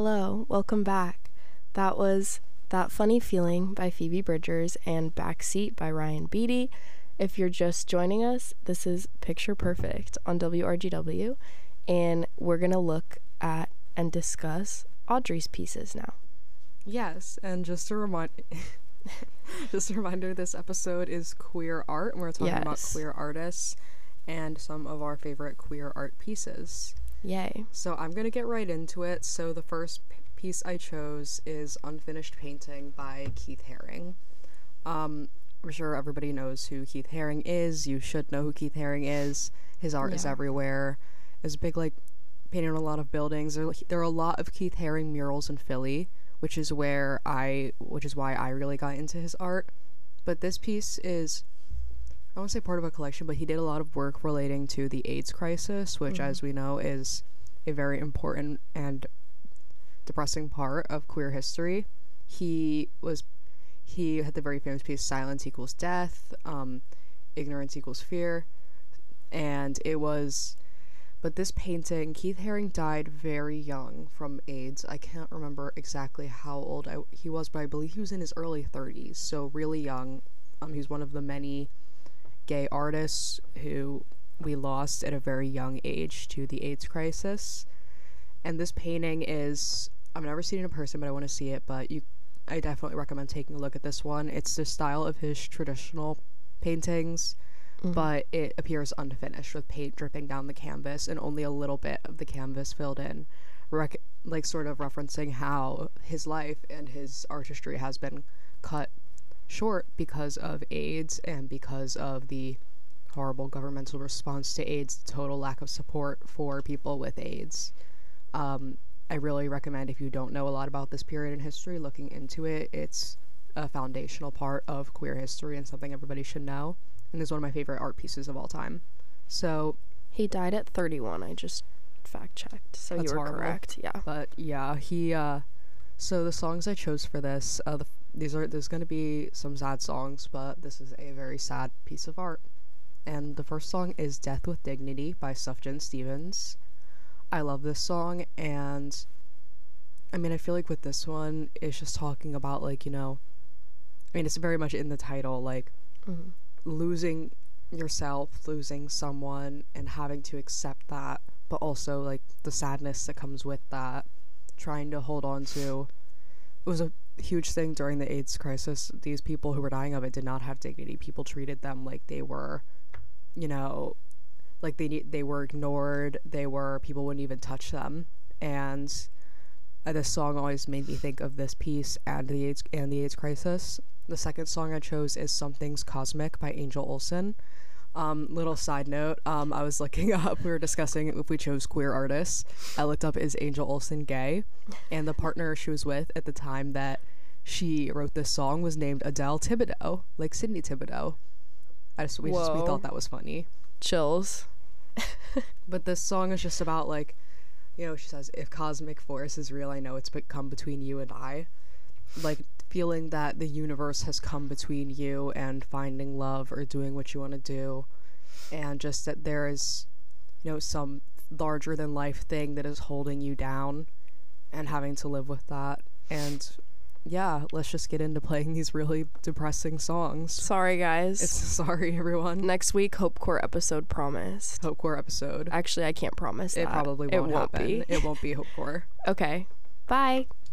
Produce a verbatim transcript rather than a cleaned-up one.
Hello, welcome back. That was That Funny Feeling by Phoebe Bridgers and Backseat by Ryan Beatty. If you're just joining us, this is Picture Perfect on W R G W, and we're going to look at and discuss Audrey's pieces now. Yes, and just a remind just a reminder, this episode is queer art, and we're talking yes. about queer artists and some of our favorite queer art pieces. Yay. So I'm going to get right into it. So the first p- piece I chose is Unfinished Painting by Keith Haring. Um, I'm sure everybody knows who Keith Haring is. You should know who Keith Haring is. His art yeah. is everywhere. It's big, like, painted on a lot of buildings. There, there are a lot of Keith Haring murals in Philly, which is where I, which is why I really got into his art. But this piece is, I won't say part of a collection, but he did a lot of work relating to the AIDS crisis, which, mm-hmm. as we know, is a very important and depressing part of queer history. He was, he had the very famous piece, Silence Equals Death, um, Ignorance Equals Fear, and it was, but this painting, Keith Haring died very young from AIDS. I can't remember exactly how old I, he was, but I believe he was in his early thirties, so really young. Um, he's one of the many gay artists who we lost at a very young age to the AIDS crisis. And this painting is, I've never seen it in person, but I want to see it, but you I definitely recommend taking a look at this one. It's the style of his traditional paintings, mm-hmm. but it appears unfinished with paint dripping down the canvas and only a little bit of the canvas filled in, rec- like sort of referencing how his life and his artistry has been cut short because of AIDS and because of the horrible governmental response to AIDS, the total lack of support for people with AIDS. Um, I really recommend, if you don't know a lot about this period in history, looking into it. It's a foundational part of queer history and something everybody should know, and is one of my favorite art pieces of all time. So he died at thirty-one. I just fact checked, so you were horrible. Correct. Yeah, but yeah, he uh so the songs I chose for this, uh the These are, there's going to be some sad songs, but this is a very sad piece of art. And the first song is Death with Dignity by Sufjan Stevens. I love this song, and I mean, I feel like with this one, it's just talking about, like, you know, I mean, it's very much in the title, like, mm-hmm. losing yourself, losing someone, and having to accept that, but also, like, the sadness that comes with that, trying to hold on to. It was a huge thing during the AIDS crisis. These people who were dying of it did not have dignity. People treated them like they were, you know, like they ne- they were ignored. They were, people wouldn't even touch them. And uh, this song always made me think of this piece and the AIDS and the AIDS crisis. The second song I chose is Something's Cosmic by Angel Olsen. Um, little side note, um, I was looking up, we were discussing if we chose queer artists. I looked up, is Angel Olsen gay? And the partner she was with at the time that she wrote this song was named Adele Thibodeau, like Sydney Thibodeau. I just we, just we thought that was funny. Chills. But this song is just about, like, you know, she says, if cosmic force is real, I know it's come between you and I. Like, feeling that the universe has come between you and finding love or doing what you want to do, and just that there is, you know, some larger than life thing that is holding you down and having to live with that. And yeah, let's just get into playing these really depressing songs. Sorry, guys. It's sorry, everyone. Next week, Hopecore episode promised. Hopecore episode. Actually, I can't promise that. It probably won't, it won't happen. Be. It won't be Hopecore. Okay. Bye.